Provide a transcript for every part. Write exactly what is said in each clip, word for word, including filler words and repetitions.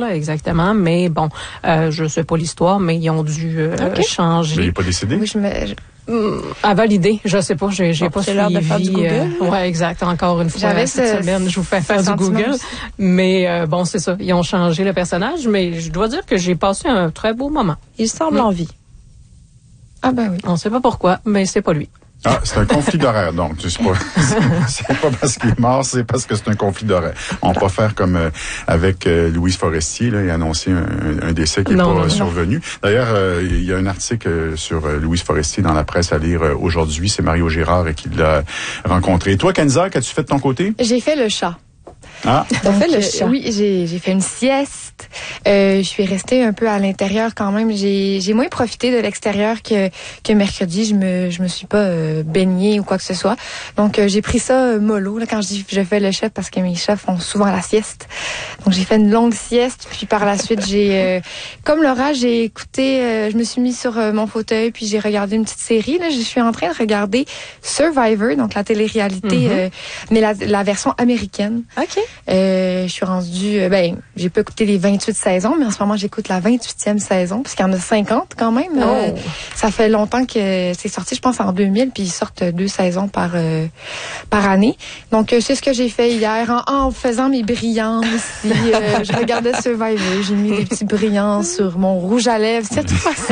là, exactement. Mais bon, euh, je sais pas l'histoire, mais ils ont dû euh, okay. changer. Mais il n'est pas décédé? Oui, je me... Je... À valider, je sais pas, j'ai, j'ai bon, pas c'est suivi. l'heure de faire du Google. Euh, ouais, exact. Encore une fois, J'avais cette ce, semaine, je vous fais faire du Google. Aussi. Mais euh, bon, c'est ça. Ils ont changé le personnage, mais je dois dire que j'ai passé un très beau moment. Il semble mmh. en vie. Ah ben oui. On sait pas pourquoi, mais c'est pas lui. Ah, c'est un conflit d'horaire, donc. C'est pas, c'est pas parce qu'il est mort, c'est parce que c'est un conflit d'horaire. On peut pas faire comme euh, avec euh, Louise Forestier, là, il a annoncé un, un décès qui n'est pas non, survenu. Non. D'ailleurs, euh, il y a un article sur euh, Louise Forestier dans la presse à lire euh, aujourd'hui. C'est Mario Girard qui l'a rencontré. Et toi, Kenza, qu'as-tu fait de ton côté? J'ai fait le chat. Ah. Donc, fait le chat. Oui, j'ai, j'ai fait une sieste. Euh, je suis restée un peu à l'intérieur quand même. J'ai, j'ai moins profité de l'extérieur que, que mercredi. Je me, je me suis pas euh, baignée ou quoi que ce soit. Donc, euh, j'ai pris ça euh, mollo, là, quand je dis je fais le chat, parce que mes chats font souvent la sieste. Donc, j'ai fait une longue sieste. Puis, par la suite, j'ai, euh, comme Laura, j'ai écouté, euh, je me suis mise sur euh, mon fauteuil, puis j'ai regardé une petite série. Là, je suis en train de regarder Survivor, donc la télé-réalité, mm-hmm. euh, mais la, la version américaine. OK. Euh, je suis rendue, euh, ben, j'ai pas écouté les vingt-huit saisons, mais en ce moment, j'écoute la vingt-huitième saison, parce qu'il y en a cinquante quand même. Oh. Euh, ça fait longtemps que c'est sorti, je pense, en deux mille, puis ils sortent deux saisons par euh, par année. Donc, euh, c'est ce que j'ai fait hier, en, en faisant mes brillants aussi. Euh, je regardais Survivor, j'ai mis des petits brillants sur mon rouge à lèvres, cette fois-ci.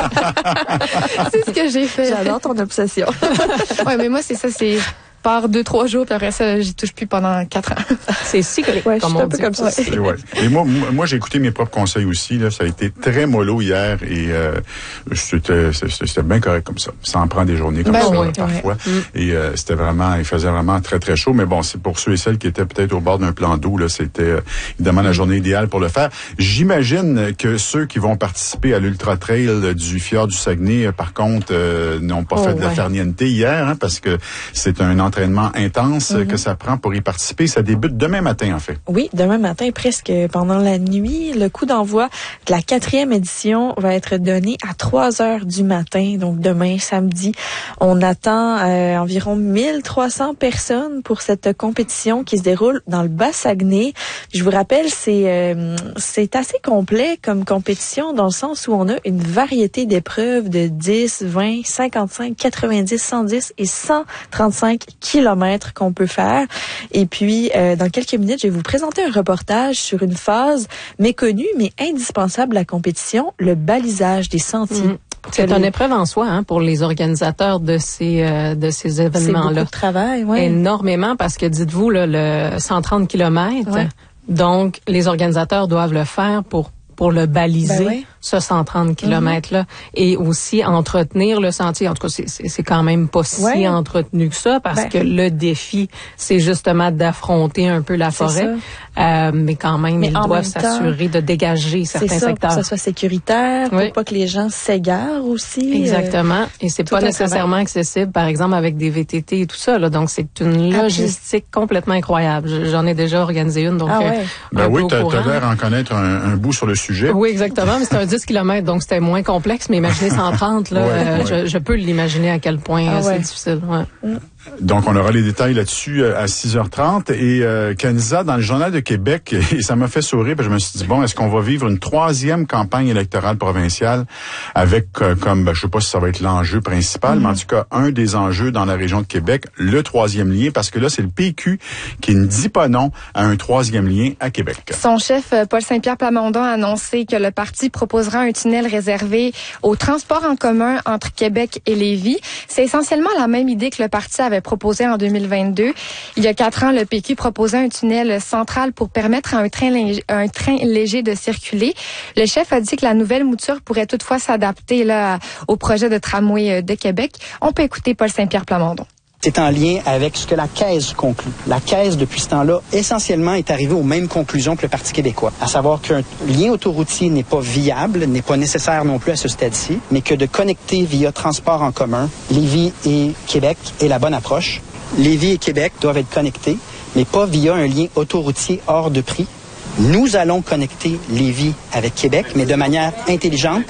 C'est ce que j'ai fait. J'adore ton obsession. Ouais, mais moi, c'est ça, c'est... par deux, trois jours, puis après ça, j'y touche plus pendant quatre ans. C'est cyclique, ouais, comme je suis on un peu dit. comme ça. Ouais. Ouais. Et moi, moi, j'ai écouté mes propres conseils aussi. Là, ça a été très mollo hier et euh, c'était, c'était bien correct comme ça. Ça en prend des journées comme ben ça oui, parfois. Ouais. Et euh, c'était vraiment, il faisait vraiment très très chaud. Mais bon, c'est pour ceux et celles qui étaient peut-être au bord d'un plan d'eau. Là, c'était euh, évidemment la journée idéale pour le faire. J'imagine que ceux qui vont participer à l'Ultra Trail du Fjord du Saguenay, euh, par contre, euh, n'ont pas oh, fait de la ouais. farniente hier, hein, parce que c'est un entraînement intense. Mm-hmm. Que ça prend pour y participer. Ça débute demain matin, en fait. Oui, demain matin, presque pendant la nuit. Le coup d'envoi de la quatrième édition va être donné à trois heures du matin. Donc, demain, samedi, on attend euh, environ mille trois cents personnes pour cette compétition qui se déroule dans le Bas-Saguenay. Je vous rappelle, c'est euh, c'est assez complet comme compétition dans le sens où on a une variété d'épreuves de dix, vingt, cinquante-cinq, quatre-vingt-dix, cent dix et cent trente-cinq kilomètres qu'on peut faire. Et puis, euh, dans quelques minutes, je vais vous présenter un reportage sur une phase méconnue, mais indispensable à la compétition, le balisage des sentiers. Mmh. C'est les... une épreuve en soi, hein, pour les organisateurs de ces euh, de ces événements-là. C'est beaucoup de travail, oui. Énormément, parce que dites-vous, là, le cent trente kilomètres, ouais. Donc, les organisateurs doivent le faire pour pour le baliser, ben oui. ce cent trente kilomètres-là, mm-hmm. et aussi entretenir le sentier. En tout cas, c'est, c'est, c'est quand même pas si ouais. entretenu que ça, parce ben. que le défi, c'est justement d'affronter un peu la c'est forêt, euh, mais quand même, mais ils doivent s'assurer temps, de dégager certains c'est ça, secteurs. Pour que ça soit sécuritaire, oui. pour pas que les gens s'égarent aussi. Exactement, euh, et c'est pas nécessairement travail. accessible, par exemple, avec des V T T et tout ça, là. Donc, c'est une logistique ah, complètement incroyable. J'en ai déjà organisé une, donc... Ah, ouais. euh, ben oui, t'as, t'as l'air en connaître un, un bout sur le sujet. Oui, exactement, mais c'était un dix kilomètres, donc c'était moins complexe, mais imaginez cent trente, là, ouais, euh, ouais. Je, je peux l'imaginer à quel point ah, c'est ouais. difficile. Ouais. Mm. Donc, on aura les détails là-dessus à six heures trente. Et euh, Kenza, dans le Journal de Québec, et ça m'a fait sourire, parce que je me suis dit, bon, est-ce qu'on va vivre une troisième campagne électorale provinciale avec, euh, comme, ben, je sais pas si ça va être l'enjeu principal, mm-hmm. mais en tout cas, un des enjeux dans la région de Québec, le troisième lien, parce que là, c'est le P Q qui ne dit pas non à un troisième lien à Québec. Son chef, Paul Saint-Pierre Plamondon, a annoncé que le parti proposera un tunnel réservé au transport en commun entre Québec et Lévis. C'est essentiellement la même idée que le parti avait proposé en deux mille vingt-deux. Il y a quatre ans, le P Q proposait un tunnel central pour permettre à un train, léger, un train léger de circuler. Le chef a dit que la nouvelle mouture pourrait toutefois s'adapter là au projet de tramway de Québec. On peut écouter Paul Saint-Pierre Plamondon. C'est en lien avec ce que la Caisse conclut. La Caisse, depuis ce temps-là, essentiellement est arrivée aux mêmes conclusions que le Parti québécois, à savoir qu'un lien autoroutier n'est pas viable, n'est pas nécessaire non plus à ce stade-ci, mais que de connecter via transport en commun Lévis et Québec est la bonne approche. Lévis et Québec doivent être connectés, mais pas via un lien autoroutier hors de prix. Nous allons connecter Lévis avec Québec, mais de manière intelligente.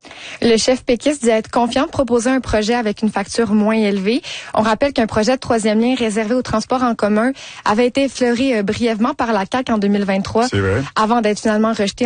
Le chef péquiste dit être confiant de proposer un projet avec une facture moins élevée. On rappelle qu'un projet de troisième lien réservé au transport en commun avait été effleuré euh, brièvement par la C A Q en deux mille vingt-trois, C'est vrai. avant d'être finalement rejeté